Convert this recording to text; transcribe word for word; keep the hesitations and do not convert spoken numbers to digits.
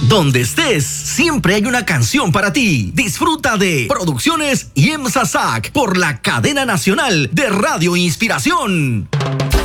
Donde estés, siempre hay una canción para ti. Disfruta de Producciones IEMSA S A C por la cadena nacional de Radio Inspiración.